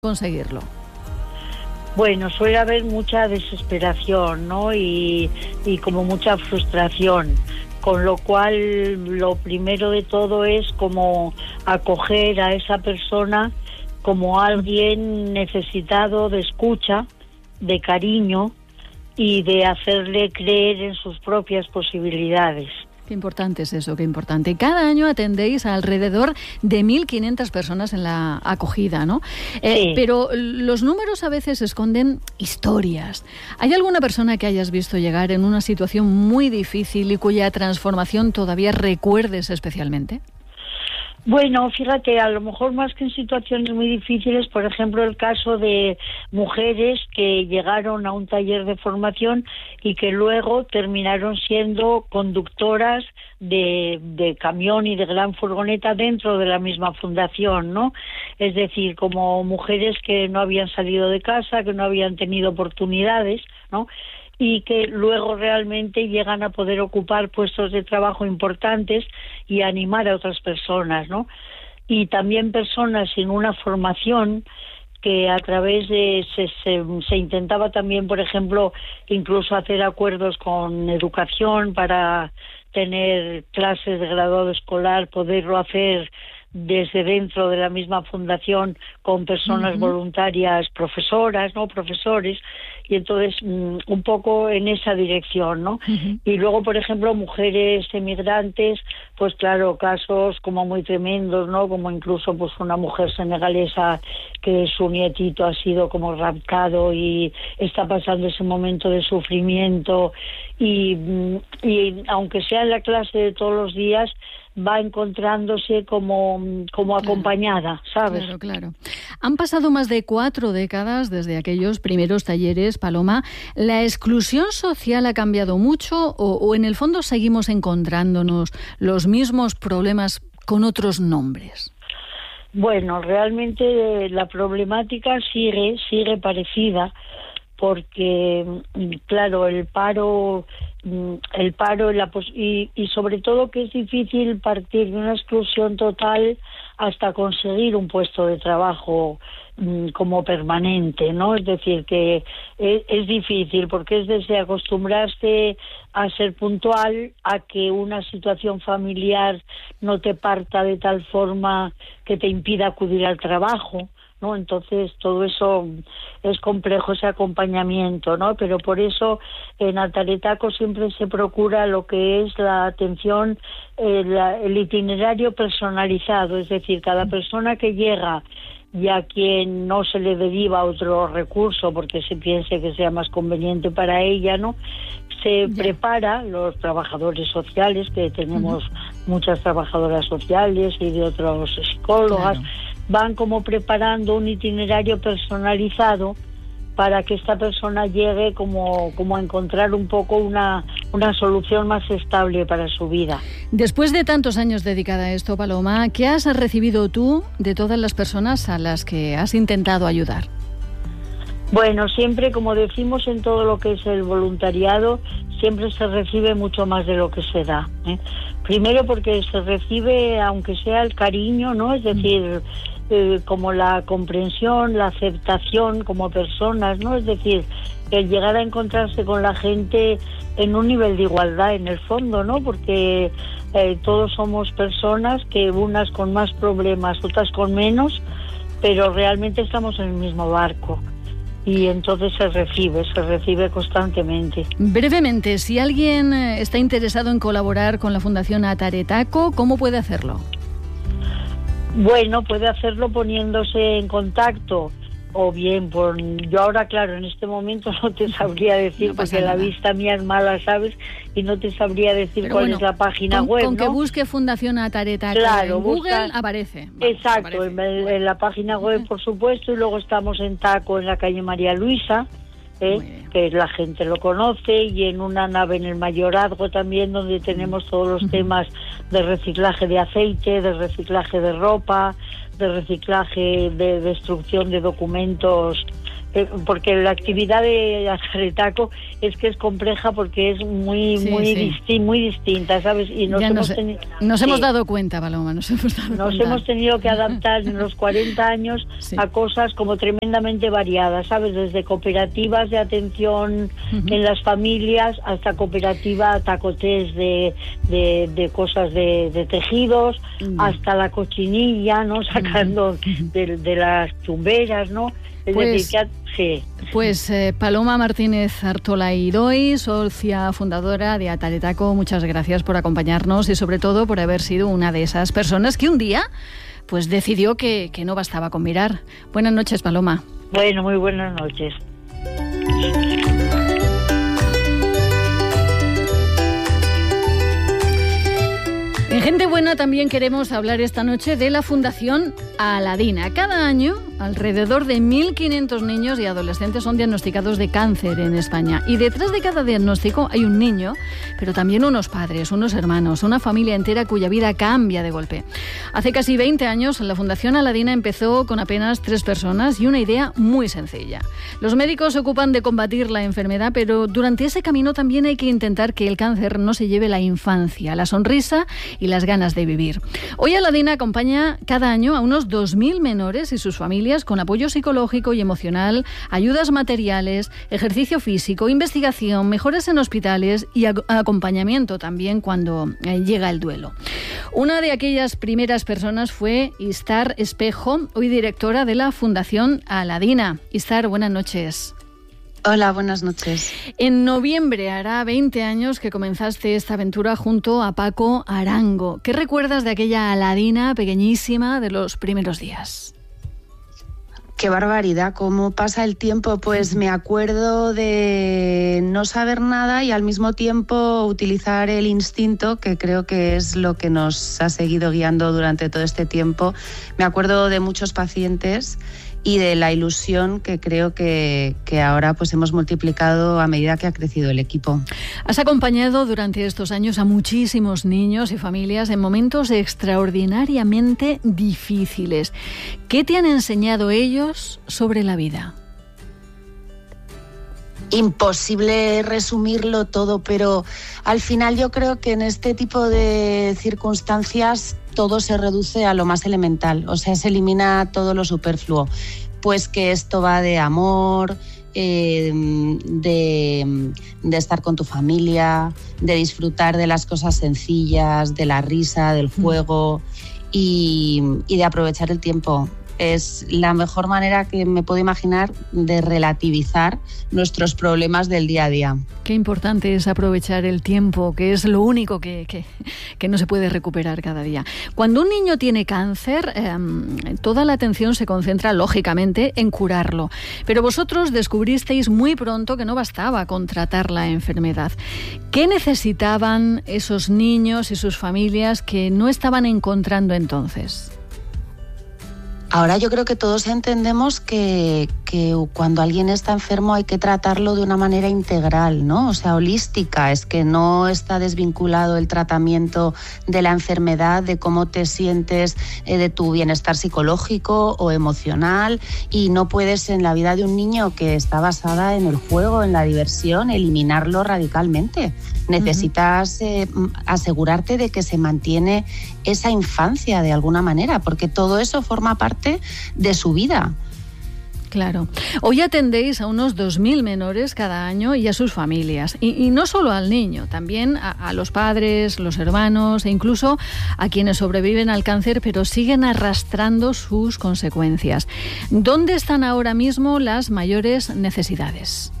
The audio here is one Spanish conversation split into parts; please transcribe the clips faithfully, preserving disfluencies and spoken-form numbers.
conseguirlo? Bueno, suele haber mucha desesperación, ¿no? Y, y como mucha frustración, con lo cual lo primero de todo es como acoger a esa persona como alguien necesitado de escucha, de cariño y de hacerle creer en sus propias posibilidades. Qué importante es eso, qué importante. Cada año atendéis a alrededor de mil quinientas personas en la acogida, ¿no? Eh, Sí. Pero los números a veces esconden historias. ¿Hay alguna persona que hayas visto llegar en una situación muy difícil y cuya transformación todavía recuerdes especialmente? Bueno, fíjate, a lo mejor más que en situaciones muy difíciles, por ejemplo, el caso de mujeres que llegaron a un taller de formación y que luego terminaron siendo conductoras de, de camión y de gran furgoneta dentro de la misma fundación, ¿no? Es decir, como mujeres que no habían salido de casa, que no habían tenido oportunidades, ¿no? Y que luego realmente llegan a poder ocupar puestos de trabajo importantes y animar a otras personas, ¿no? Y también personas sin una formación que a través de... Se, se, se intentaba también, por ejemplo, incluso hacer acuerdos con educación para tener clases de graduado escolar, poderlo hacer desde dentro de la misma fundación con personas uh-huh. voluntarias, profesoras, ¿no? Profesores, y entonces um, un poco en esa dirección, ¿no? Uh-huh. Y luego, por ejemplo, mujeres emigrantes, pues claro, casos como muy tremendos, ¿no? Como incluso pues una mujer senegalesa que su nietito ha sido como raptado y está pasando ese momento de sufrimiento y, y aunque sea en la clase de todos los días, va encontrándose como, como acompañada, ¿sabes? Claro, claro. Han pasado más de cuatro décadas desde aquellos primeros talleres, Paloma. ¿La exclusión social ha cambiado mucho o, o en el fondo seguimos encontrándonos los mismos problemas con otros nombres? Bueno, realmente la problemática sigue, sigue parecida, porque, claro, el paro, el paro la pos- y, y sobre todo que es difícil partir de una exclusión total hasta conseguir un puesto de trabajo mm, como permanente, ¿no? Es decir, que es, es difícil porque es desde acostumbrarse a ser puntual a que una situación familiar no te parta de tal forma que te impida acudir al trabajo, ¿no? Entonces todo eso es complejo, ese acompañamiento, ¿no? Pero por eso en Ataretaco siempre se procura lo que es la atención, eh, la, el itinerario personalizado, es decir, cada persona que llega y a quien no se le deriva otro recurso porque se piense que sea más conveniente para ella, ¿no? Se ya. prepara, los trabajadores sociales, que tenemos uh-huh. muchas trabajadoras sociales y de otros psicólogas, claro. van como preparando un itinerario personalizado para que esta persona llegue como, como a encontrar un poco una, una solución más estable para su vida. Después de tantos años dedicada a esto, Paloma, ¿qué has recibido tú de todas las personas a las que has intentado ayudar? Bueno, siempre, como decimos en todo lo que es el voluntariado, siempre se recibe mucho más de lo que se da, ¿eh? Primero porque se recibe, aunque sea el cariño, ¿no? Es decir, eh, como la comprensión, la aceptación como personas, ¿no? Es decir, el llegar a encontrarse con la gente en un nivel de igualdad en el fondo, ¿no? Porque eh, todos somos personas que unas con más problemas, otras con menos, pero realmente estamos en el mismo barco. Y entonces se recibe, se recibe constantemente. Brevemente, si alguien está interesado en colaborar con la Fundación Ataretaco, ¿cómo puede hacerlo? Bueno, puede hacerlo poniéndose en contacto o bien por... Yo ahora, claro, en este momento no te sabría decir, no porque nada. La vista mía es mala, ¿sabes? Y no te sabría decir Pero cuál bueno, es la página con, web, Con ¿no? que busque Fundación Ataretaco claro, en busca... Google, aparece. Vamos, Exacto, aparece. En, el, Bueno. en la página web, por supuesto, y luego estamos en Taco, en la calle María Luisa, ¿eh? que la gente lo conoce, y en una nave en el Mayorazgo también, donde tenemos todos los uh-huh. temas de reciclaje de aceite, de reciclaje de ropa, de reciclaje, de destrucción de documentos eh, porque la actividad de Ataretaco es que es compleja porque es muy sí, muy, sí. Disti- muy distinta, ¿sabes? Y nos, hemos, nos, teni- nos sí. hemos dado cuenta, Paloma, nos hemos dado Nos cuenta. hemos tenido que adaptar en los cuarenta años sí. a cosas como tremendamente variadas, ¿sabes? Desde cooperativas de atención uh-huh. en las familias hasta cooperativa tacotés de, de, de cosas de, de tejidos, uh-huh. hasta la cochinilla, ¿no? Sacando uh-huh. de, de las chumberas, ¿no? Es pues, decir, que, sí. pues eh, Paloma Martínez Artola Idoy, socia fundadora de Ataretaco, muchas gracias por acompañarnos y sobre todo por haber sido una de esas personas que un día pues decidió que, que no bastaba con mirar. Buenas noches, Paloma. Bueno, muy buenas noches. En Gente Buena también queremos hablar esta noche de la Fundación Aladina. Cada año, alrededor de mil quinientos niños y adolescentes son diagnosticados de cáncer en España. Y detrás de cada diagnóstico hay un niño, pero también unos padres, unos hermanos, una familia entera cuya vida cambia de golpe. Hace casi veinte años, la Fundación Aladina empezó con apenas tres personas y una idea muy sencilla. Los médicos se ocupan de combatir la enfermedad, pero durante ese camino también hay que intentar que el cáncer no se lleve la infancia, la sonrisa y las ganas de vivir. Hoy Aladina acompaña cada año a unos dos mil menores y sus familias con apoyo psicológico y emocional, ayudas materiales, ejercicio físico, investigación, mejoras en hospitales y acompañamiento también cuando llega el duelo. Una de aquellas primeras personas fue Istar Espejo, hoy directora de la Fundación Aladina. Istar, buenas noches. Hola, buenas noches. En noviembre hará veinte años que comenzaste esta aventura junto a Paco Arango. ¿Qué recuerdas de aquella Aladina pequeñísima de los primeros días? Qué barbaridad, cómo pasa el tiempo. Pues me acuerdo de no saber nada y al mismo tiempo utilizar el instinto, que creo que es lo que nos ha seguido guiando durante todo este tiempo. Me acuerdo de muchos pacientes y de la ilusión que creo que, que ahora pues hemos multiplicado a medida que ha crecido el equipo. Has acompañado durante estos años a muchísimos niños y familias en momentos extraordinariamente difíciles. ¿Qué te han enseñado ellos sobre la vida? Imposible resumirlo todo, pero al final yo creo que en este tipo de circunstancias todo se reduce a lo más elemental, o sea, se elimina todo lo superfluo, pues que esto va de amor, eh, de, de estar con tu familia, de disfrutar de las cosas sencillas, de la risa, del juego y, y de aprovechar el tiempo. Es la mejor manera que me puedo imaginar de relativizar nuestros problemas del día a día. Qué importante es aprovechar el tiempo, que es lo único que, que, que no se puede recuperar cada día. Cuando un niño tiene cáncer, eh, toda la atención se concentra, lógicamente, en curarlo. Pero vosotros descubristeis muy pronto que no bastaba con tratar la enfermedad. ¿Qué necesitaban esos niños y sus familias que no estaban encontrando entonces? Ahora yo creo que todos entendemos que, que cuando alguien está enfermo hay que tratarlo de una manera integral, ¿no? O sea, holística, es que no está desvinculado el tratamiento de la enfermedad, de cómo te sientes, eh, de tu bienestar psicológico o emocional, y no puedes en la vida de un niño que está basada en el juego, en la diversión, eliminarlo radicalmente. Necesitas eh, asegurarte de que se mantiene esa infancia de alguna manera, porque todo eso forma parte de su vida. Claro. Hoy atendéis a unos dos mil menores cada año y a sus familias. Y, y no solo al niño, también a, a los padres, los hermanos e incluso a quienes sobreviven al cáncer pero siguen arrastrando sus consecuencias. ¿Dónde están ahora mismo las mayores necesidades?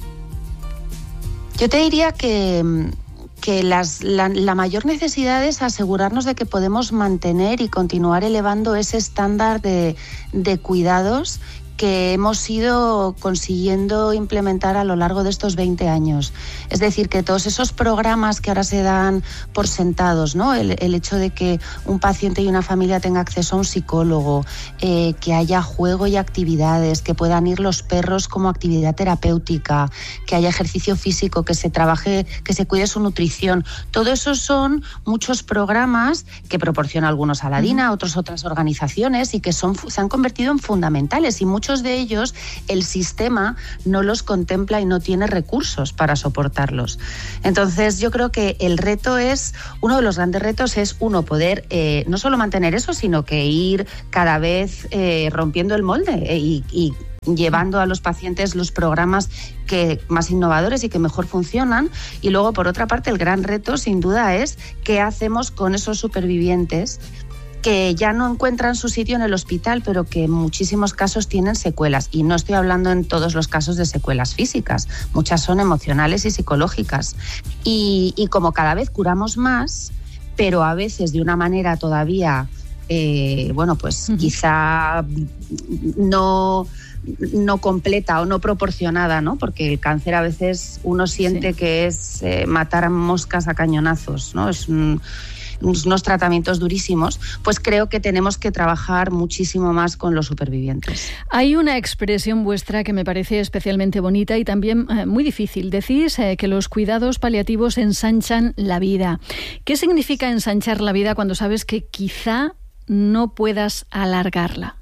Yo te diría que... que las, la, la mayor necesidad es asegurarnos de que podemos mantener y continuar elevando ese estándar de, de cuidados que hemos ido consiguiendo implementar a lo largo de estos veinte años. Es decir, que todos esos programas que ahora se dan por sentados, ¿no? El, el hecho de que un paciente y una familia tenga acceso a un psicólogo, eh, que haya juego y actividades, que puedan ir los perros como actividad terapéutica, que haya ejercicio físico, que se trabaje, que se cuide su nutrición. Todo eso son muchos programas que proporciona algunos Aladina, otros otras organizaciones y que son, se han convertido en fundamentales, y muchos muchos de ellos el sistema no los contempla y no tiene recursos para soportarlos. Entonces yo creo que el reto es, uno de los grandes retos es uno, poder eh, no solo mantener eso, sino que ir cada vez eh, rompiendo el molde eh, y, y llevando a los pacientes los programas que más innovadores y que mejor funcionan. Y luego, por otra parte, el gran reto, sin duda, es qué hacemos con esos supervivientes que ya no encuentran su sitio en el hospital, pero que en muchísimos casos tienen secuelas. Y no estoy hablando en todos los casos de secuelas físicas, muchas son emocionales y psicológicas. Y, y como cada vez curamos más, pero a veces de una manera todavía, eh, bueno, pues uh-huh. quizá no... no completa o no proporcionada, ¿no? Porque el cáncer a veces uno siente sí. que es eh, matar a moscas a cañonazos, ¿no? Es un, unos tratamientos durísimos, pues creo que tenemos que trabajar muchísimo más con los supervivientes. Hay una expresión vuestra que me parece especialmente bonita y también eh, muy difícil. Decís eh, que los cuidados paliativos ensanchan la vida. ¿Qué significa ensanchar la vida cuando sabes que quizá no puedas alargarla?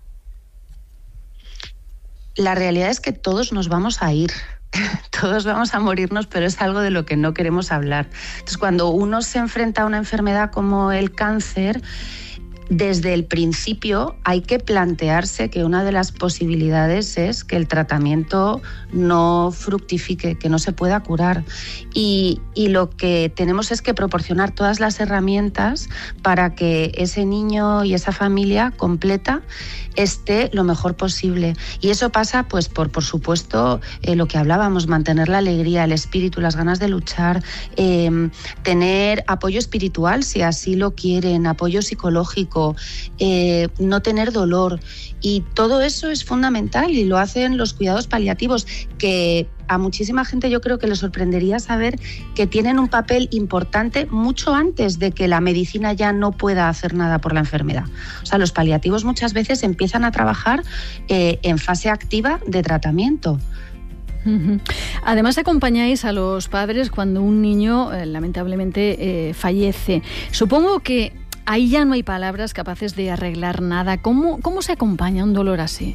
La realidad es que todos nos vamos a ir, todos vamos a morirnos, pero es algo de lo que no queremos hablar. Entonces, cuando uno se enfrenta a una enfermedad como el cáncer, desde el principio hay que plantearse que una de las posibilidades es que el tratamiento no fructifique, que no se pueda curar. Y, y lo que tenemos es que proporcionar todas las herramientas para que ese niño y esa familia completa esté lo mejor posible. Y eso pasa, pues, por, por supuesto, eh, lo que hablábamos, mantener la alegría, el espíritu, las ganas de luchar, eh, tener apoyo espiritual, si así lo quieren, apoyo psicológico, eh, no tener dolor. Y todo eso es fundamental y lo hacen los cuidados paliativos, que a muchísima gente yo creo que le sorprendería saber que tienen un papel importante mucho antes de que la medicina ya no pueda hacer nada por la enfermedad. O sea, los paliativos muchas veces empiezan a trabajar eh, en fase activa de tratamiento. Además, acompañáis a los padres cuando un niño eh, lamentablemente eh, fallece. Supongo que ahí ya no hay palabras capaces de arreglar nada. ¿Cómo, cómo se acompaña un dolor así?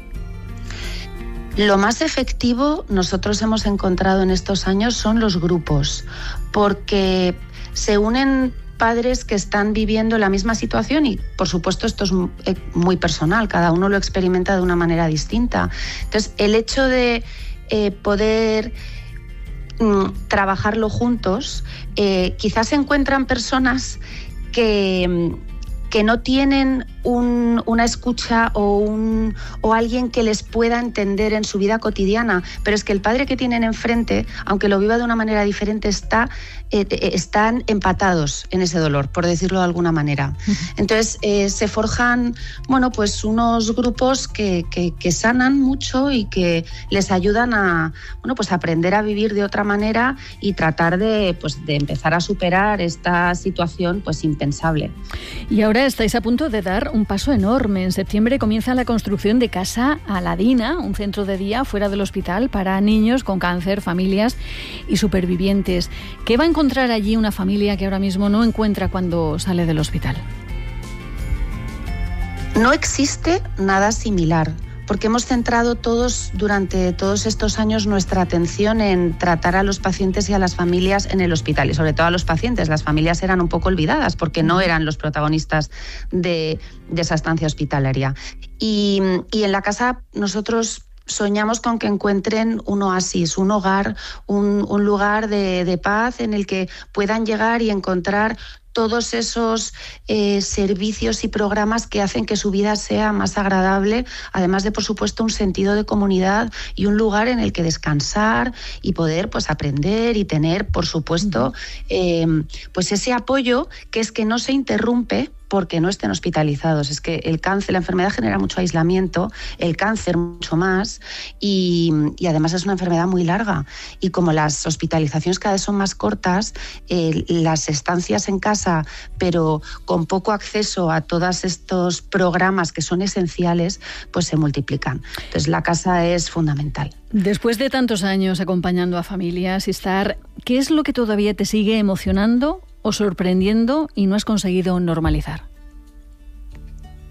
Lo más efectivo nosotros hemos encontrado en estos años son los grupos, porque se unen padres que están viviendo la misma situación y, por supuesto, esto es muy personal, cada uno lo experimenta de una manera distinta. Entonces, el hecho de eh, poder mm, trabajarlo juntos, eh, quizás se encuentran personas que, que no tienen un, una escucha o, un, o alguien que les pueda entender en su vida cotidiana, pero es que el padre que tienen enfrente, aunque lo viva de una manera diferente, está, eh, están empatados en ese dolor, por decirlo de alguna manera. Entonces eh, se forjan, bueno, pues unos grupos que, que, que sanan mucho y que les ayudan a, bueno, pues a aprender a vivir de otra manera y tratar de, pues, de empezar a superar esta situación pues impensable. Y ahora estáis a punto de dar un paso enorme. En septiembre comienza la construcción de Casa Aladina, un centro de día fuera del hospital para niños con cáncer, familias y supervivientes. ¿Qué va a encontrar allí una familia que ahora mismo no encuentra cuando sale del hospital? No existe nada similar, porque hemos centrado todos durante todos estos años nuestra atención en tratar a los pacientes y a las familias en el hospital, y sobre todo a los pacientes. Las familias eran un poco olvidadas porque no eran los protagonistas de, de esa estancia hospitalaria. Y, y en la casa nosotros soñamos con que encuentren un oasis, un hogar, un, un lugar de, de paz en el que puedan llegar y encontrar todos esos eh, servicios y programas que hacen que su vida sea más agradable, además de, por supuesto, un sentido de comunidad y un lugar en el que descansar y poder, pues, aprender y tener, por supuesto, eh, pues ese apoyo que es que no se interrumpe porque no estén hospitalizados. Es que el cáncer, la enfermedad genera mucho aislamiento, el cáncer mucho más, y, y además es una enfermedad muy larga. Y como las hospitalizaciones cada vez son más cortas, eh, las estancias en casa, pero con poco acceso a todos estos programas que son esenciales, pues se multiplican. Entonces la casa es fundamental. Después de tantos años acompañando a familias, Istar, ¿qué es lo que todavía te sigue emocionando o sorprendiendo y no has conseguido normalizar?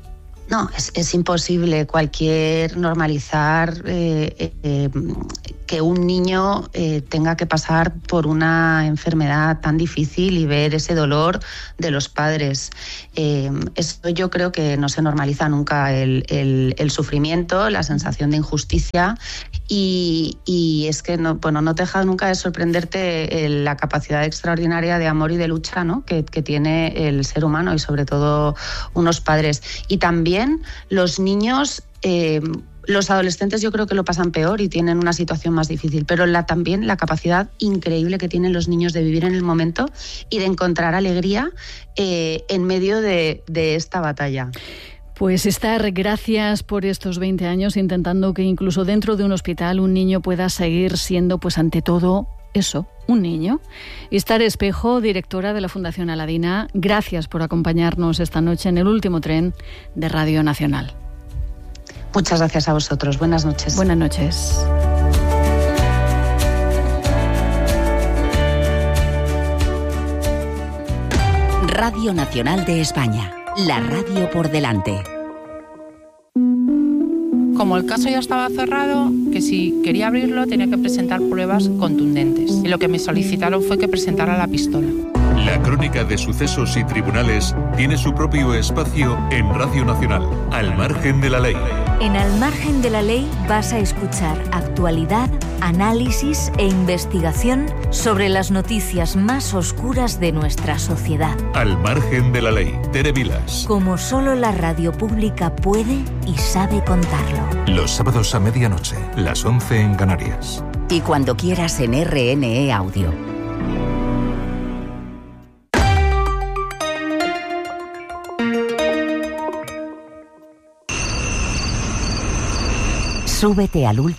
No, es, es imposible cualquier normalizar eh, eh, que un niño eh, tenga que pasar por una enfermedad tan difícil y ver ese dolor de los padres. Eh, eso yo creo que no se normaliza nunca, el, el, el sufrimiento, la sensación de injusticia y, y es que no, bueno, no te deja nunca de sorprenderte la capacidad extraordinaria de amor y de lucha, ¿no?, que, que tiene el ser humano y sobre todo unos padres. Y también los niños, eh, los adolescentes yo creo que lo pasan peor y tienen una situación más difícil, pero la, también la capacidad increíble que tienen los niños de vivir en el momento y de encontrar alegría eh, en medio de, de esta batalla. Pues Estar, gracias por estos veinte años intentando que incluso dentro de un hospital un niño pueda seguir siendo, pues ante todo, eso, un niño. Estar Espejo, directora de la Fundación Aladina, gracias por acompañarnos esta noche en el último tren de Radio Nacional. Muchas gracias a vosotros. Buenas noches. Buenas noches. Radio Nacional de España, la radio por delante. Como el caso ya estaba cerrado, que si quería abrirlo tenía que presentar pruebas contundentes. Y lo que me solicitaron fue que presentara la pistola. La crónica de sucesos y tribunales tiene su propio espacio en Radio Nacional, Al Margen de la Ley. En Al Margen de la Ley vas a escuchar actualidad, análisis e investigación sobre las noticias más oscuras de nuestra sociedad. Al Margen de la Ley, Tere Vilas. Como solo la radio pública puede y sabe contarlo. Los sábados a medianoche, las once en Canarias. Y cuando quieras en R N E Audio. Súbete al último.